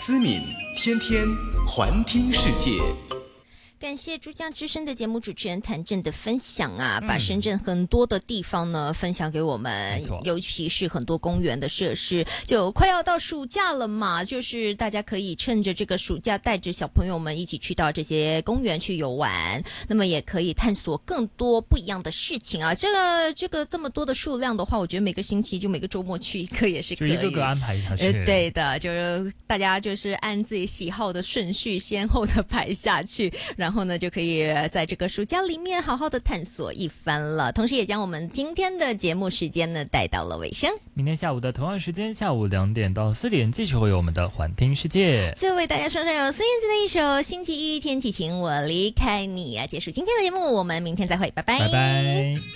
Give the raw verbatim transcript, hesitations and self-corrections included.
思敏天天环听世界。 感谢珠江之声的节目主持人谭正的分享啊，把深圳很多的地方呢分享给我们，尤其是很多公园的设施。就快要到暑假了嘛，就是大家可以趁着这个暑假带着小朋友们一起去到这些公园去游玩，那么也可以探索更多不一样的事情啊。这个这个这么多的数量的话，我觉得每个星期就每个周末去一个也是可以， 就一个个安排下去。 呃，对的，就是大家就是按自己喜好的顺序先后的排下去，然后呢就可以在这个暑假里面好好的探索一番了。同时也将我们今天的节目时间呢带到了尾声。 明天下午的同样时间，下午两点到四点继续会有我们的环听世界。 最后为大家送上由孙燕姿的一首《星期一天气晴我离开你》啊，结束今天的节目，我们明天再会，拜拜， 拜拜。